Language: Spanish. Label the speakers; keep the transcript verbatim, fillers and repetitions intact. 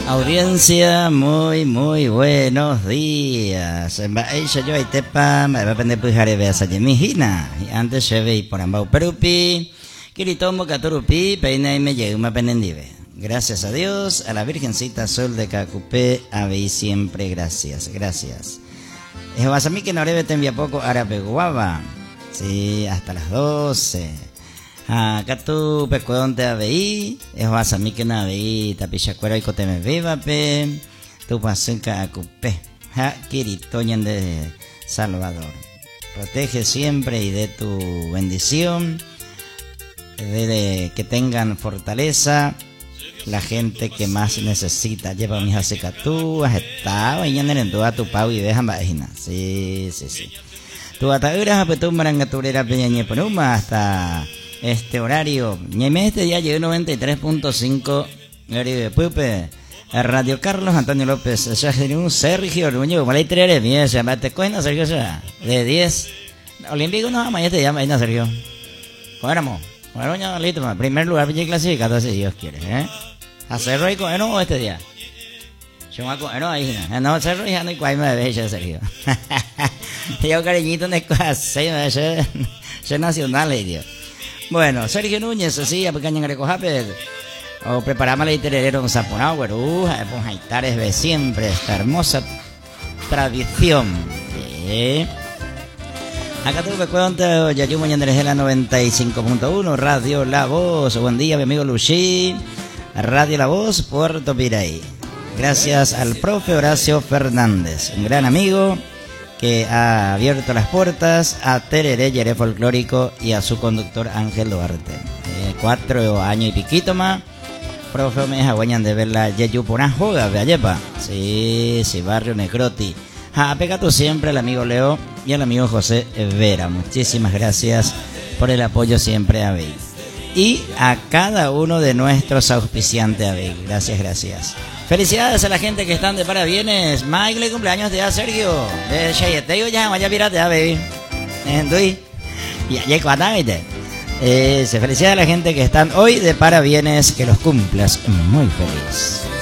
Speaker 1: Audiencia, muy, muy buenos días. Ella yo ahí tepa, me va a aprender pues jare veas allí mi hina. Y antes se ve y por ambao perupi, kiritomo katurupi, peina y me llega una penendive. Gracias a Dios, a la Virgencita Sol de Cacupé, a ver siempre gracias, gracias. Es vas a mí que no breve te envía poco árabe guava. Sí, hasta las doce. Acá tu pecuadonte a veí, es vas a mí que no veí, tapichacuero y cote me viva pe, tu pasenca a cupé, ja, kiritoñan de Salvador. Protege siempre y de tu bendición, de, de que tengan fortaleza la gente que más necesita. Lleva mis acicatú, has estado y en tu a tu pau y dejan vagina. Sí, sí, sí. Tu ataduras a petum marangaturera peñañe ponuma hasta este horario. Ñeme este día llegó noventa y tres punto cinco horario de Pupe. Radio Carlos Antonio López. Ya sería un Sergio Ruño. Como le traeré mía, se llama te cuena Sergio ya. De diez. Olímpico no, mañana te llama, no Sergio. Fuéramos. Bueno, ya listo, primer lugar para clasificado si Dios quiere, ¿eh? Hacerlo y con no este día. Yo me acuerdo ahí, no hacerlo y no hay cuál me ve ya Sergio. Yo cariñito de clase, yo nacional, Dios. Bueno, Sergio Núñez, así, a pequeña Grecojape, o preparamos la itererero en Zaponao, Guaruja, pues Haitares de siempre, esta hermosa tradición. ¿Eh? Acá tuve que cuento, Yayumo Yanderejela noventa y cinco punto uno, Radio La Voz. Buen día, mi amigo Luchi, Radio La Voz, Puerto Piray. Gracias al profe Horacio Fernández, un gran amigo que ha abierto las puertas a Tereré Yeré Folclórico y a su conductor Ángel Duarte. Eh, cuatro años y piquito más, profe me dejaguañan de ver la Yayupona Joga, Beayepa. Sí, sí, Barrio Necroti. A Pegato siempre, al amigo Leo y al amigo José Vera. Muchísimas gracias por el apoyo siempre a Bey. Y a cada uno de nuestros auspiciantes a Bey. Gracias, gracias. Felicidades a la gente que están de parabienes. Mike, cumpleaños de Sergio. De Chayeteo ya, vaya pirate a Bey. Endui. Y allá cuatamente. Eh, se felicidades a la gente que están hoy de parabienes. Que los cumplas muy feliz.